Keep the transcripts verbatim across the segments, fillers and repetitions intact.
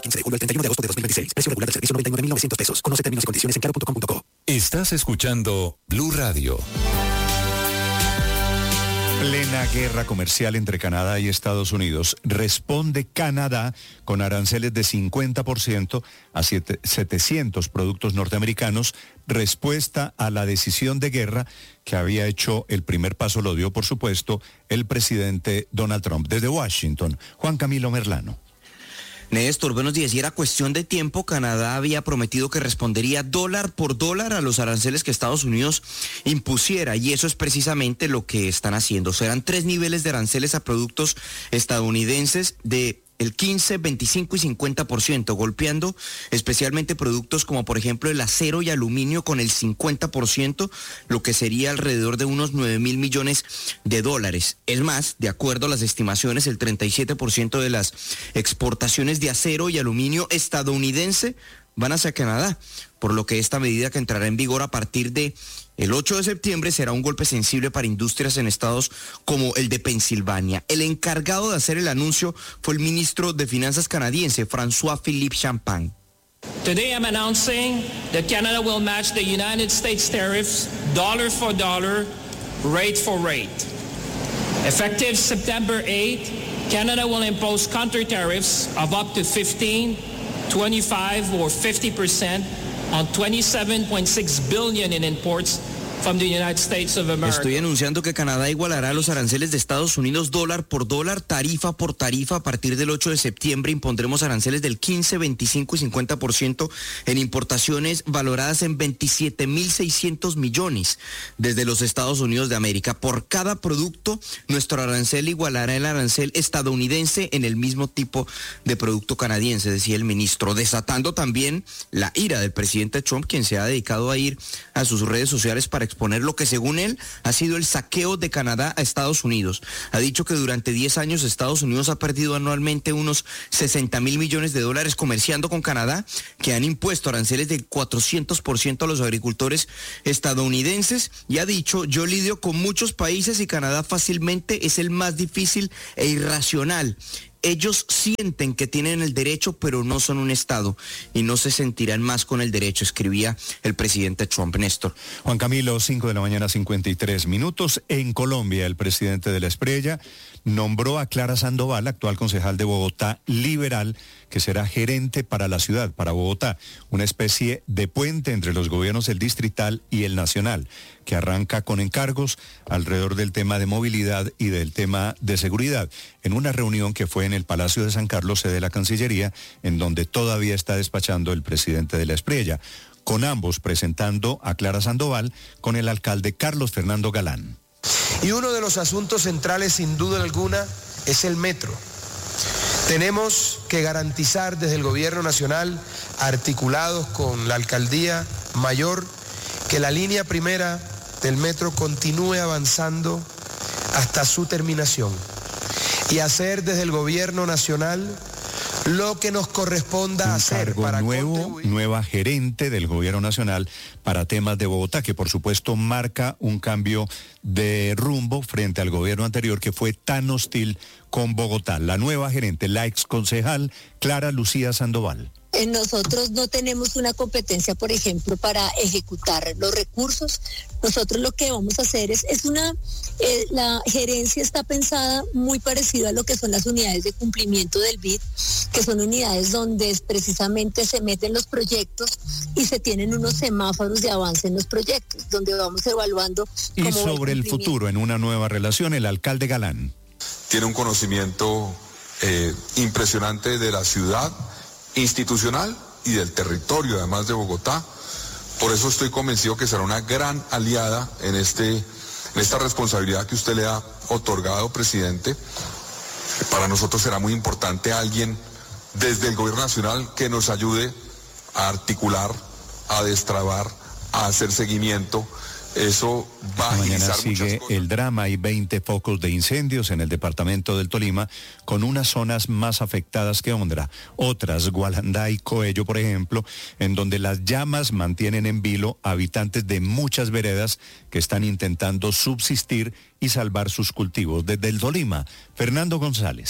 quince de julio al treinta y uno de agosto de dos mil veintiséis. Precio regular del servicio noventa y nueve mil novecientos pesos. Conoce términos y condiciones en claro punto com punto co. Estás escuchando Blue Radio. Plena guerra comercial entre Canadá y Estados Unidos. Responde Canadá con aranceles de cincuenta por ciento a setecientos productos norteamericanos. Respuesta a la decisión de guerra que había hecho el primer paso, lo dio por supuesto el presidente Donald Trump. Desde Washington, Juan Camilo Merlano. Néstor, buenos días. Y era cuestión de tiempo. Canadá había prometido que respondería dólar por dólar a los aranceles que Estados Unidos impusiera, y eso es precisamente lo que están haciendo. Serán tres niveles de aranceles a productos estadounidenses de el quince, veinticinco y cincuenta por ciento, golpeando especialmente productos como por ejemplo el acero y aluminio con el cincuenta por ciento, lo que sería alrededor de unos nueve mil millones de dólares. Es más, de acuerdo a las estimaciones, el treinta y siete por ciento de las exportaciones de acero y aluminio estadounidense van hacia Canadá, por lo que esta medida, que entrará en vigor a partir de el ocho de septiembre, será un golpe sensible para industrias en estados como el de Pensilvania. El encargado de hacer el anuncio fue el ministro de Finanzas canadiense, François-Philippe Champagne. Today I'm announcing that Canada will match the United States tariffs dollar for dollar, rate for rate. Effective September eighth, Canada will impose counter tariffs of up to fifteen, twenty-five or fifty percent on twenty-seven point six billion in imports from the United States of America. Estoy anunciando que Canadá igualará los aranceles de Estados Unidos dólar por dólar, tarifa por tarifa. A partir del ocho de septiembre impondremos aranceles del quince, veinticinco y cincuenta por ciento en importaciones valoradas en veintisiete mil seiscientos millones desde los Estados Unidos de América. Por cada producto, nuestro arancel igualará el arancel estadounidense en el mismo tipo de producto canadiense, decía el ministro, desatando también la ira del presidente Trump, quien se ha dedicado a ir a sus redes sociales para exponer lo que según él ha sido el saqueo de Canadá a Estados Unidos. Ha dicho que durante diez años Estados Unidos ha perdido anualmente unos sesenta mil millones de dólares comerciando con Canadá, que han impuesto aranceles del cuatrocientos por ciento a los agricultores estadounidenses, y ha dicho: yo lidio con muchos países y Canadá fácilmente es el más difícil e irracional. Ellos sienten que tienen el derecho, pero no son un Estado y no se sentirán más con el derecho, escribía el presidente Trump. Néstor. Juan Camilo, cinco de la mañana, cincuenta y tres minutos. En Colombia, el presidente de la Espriella nombró a Clara Sandoval, actual concejal de Bogotá, liberal, que será gerente para la ciudad, para Bogotá, una especie de puente entre los gobiernos del distrital y el nacional, que arranca con encargos alrededor del tema de movilidad y del tema de seguridad, en una reunión que fue en el Palacio de San Carlos, sede de la Cancillería, en donde todavía está despachando el presidente de la Espriella, con ambos presentando a Clara Sandoval con el alcalde Carlos Fernando Galán. Y uno de los asuntos centrales, sin duda alguna, es el metro. Tenemos que garantizar desde el gobierno nacional, articulados con la alcaldía mayor, que la línea primera del metro continúe avanzando hasta su terminación, y hacer desde el gobierno nacional lo que nos corresponda un hacer cargo para nuevo, contribuir. nueva gerente del gobierno nacional para temas de Bogotá, que por supuesto marca un cambio de rumbo frente al gobierno anterior que fue tan hostil con Bogotá. La nueva gerente, la exconcejal Clara Lucía Sandoval. Nosotros no tenemos una competencia, por ejemplo, para ejecutar los recursos. Nosotros lo que vamos a hacer es, es una, eh, la gerencia está pensada muy parecida a lo que son las unidades de cumplimiento del B I D, que son unidades donde precisamente se meten los proyectos y se tienen unos semáforos de avance en los proyectos, donde vamos evaluando. Y sobre el futuro, en una nueva relación, el alcalde Galán. Tiene un conocimiento eh, impresionante de la ciudad, institucional y del territorio, además de Bogotá. Por eso estoy convencido que será una gran aliada en, este, en esta responsabilidad que usted le ha otorgado, presidente. Para nosotros será muy importante alguien desde el gobierno nacional que nos ayude a articular, a destrabar, a hacer seguimiento. Eso va a agilizar muchas cosas. Mañana sigue el drama. Hay veinte focos de incendios en el departamento del Tolima, con unas zonas más afectadas que otras. Otras, Gualandá y Coello, por ejemplo, en donde las llamas mantienen en vilo a habitantes de muchas veredas que están intentando subsistir y salvar sus cultivos. Desde el Tolima, Fernando González.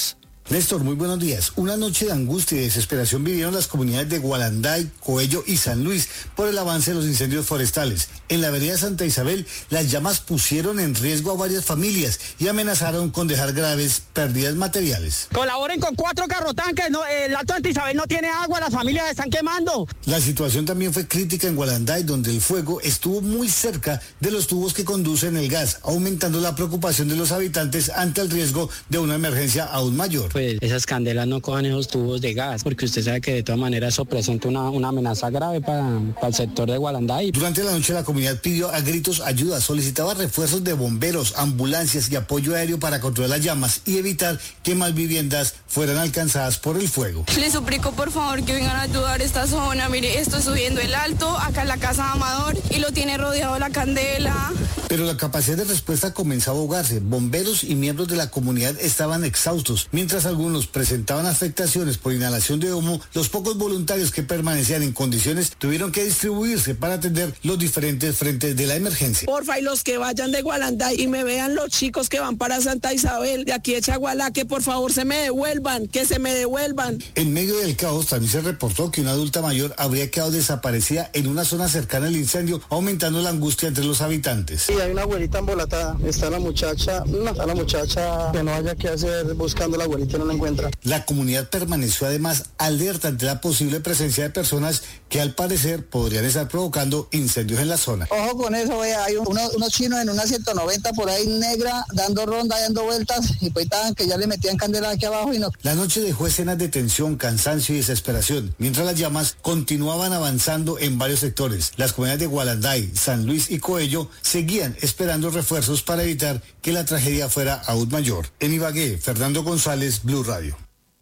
Néstor, muy buenos días. Una noche de angustia y desesperación vivieron las comunidades de Gualanday, Coello y San Luis por el avance de los incendios forestales. En la vereda Santa Isabel, las llamas pusieron en riesgo a varias familias y amenazaron con dejar graves pérdidas materiales. Colaboren con cuatro carrotanques, no, el Alto Santa Isabel no tiene agua, las familias se están quemando. La situación también fue crítica en Gualanday, donde el fuego estuvo muy cerca de los tubos que conducen el gas, aumentando la preocupación de los habitantes ante el riesgo de una emergencia aún mayor. Pues esas candelas no cojan esos tubos de gas, porque usted sabe que de todas maneras eso presenta una, una amenaza grave para, para el sector de Gualanday. Durante la noche la comunidad pidió a gritos ayuda, solicitaba refuerzos de bomberos, ambulancias y apoyo aéreo para controlar las llamas y evitar que más viviendas fueran alcanzadas por el fuego. Les suplico por favor que vengan a ayudar esta zona. Mire, esto subiendo el alto, acá en la casa de Amador, y lo tiene rodeado la candela. Pero la capacidad de respuesta comenzaba a ahogarse. Bomberos y miembros de la comunidad estaban exhaustos. Mientras algunos presentaban afectaciones por inhalación de humo, los pocos voluntarios que permanecían en condiciones tuvieron que distribuirse para atender los diferentes frentes de la emergencia. Porfa, y los que vayan de Gualanday y me vean los chicos que van para Santa Isabel, de aquí de Chagualá, que por favor se me devuelvan, que se me devuelvan. En medio del caos también se reportó que una adulta mayor habría quedado desaparecida en una zona cercana al incendio, aumentando la angustia entre los habitantes. Sí, hay una abuelita embolatada, está la muchacha, no, está la muchacha que no haya que hacer buscando a la abuelita y no la encuentra. La comunidad permaneció además alerta ante la posible presencia de personas que al parecer podrían estar provocando incendios en la zona. Ojo con eso, vea, hay unos, unos chinos en una ciento noventa por ahí negra, dando ronda, dando vueltas, y pues estaban que ya le metían candela aquí abajo y no. La noche dejó escenas de tensión, cansancio y desesperación, mientras las llamas continuaban avanzando en varios sectores. Las comunidades de Gualanday, San Luis y Coello seguían esperando refuerzos para evitar que la tragedia fuera aún mayor. En Ibagué, Fernando González, Blue Radio.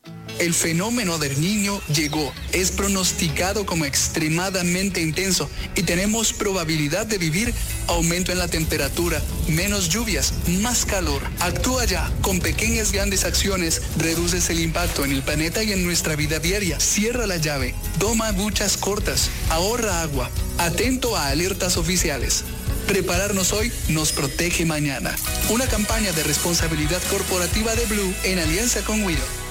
El fenómeno del Niño llegó, es pronosticado como extremadamente intenso y tenemos probabilidad de vivir aumento en la temperatura, menos lluvias, más calor. Actúa ya, con pequeñas grandes acciones, reduces el impacto en el planeta y en nuestra vida diaria. Cierra la llave, toma duchas cortas, ahorra agua, atento a alertas oficiales. Prepararnos hoy nos protege mañana. Una campaña de responsabilidad corporativa de Blue en alianza con Willow.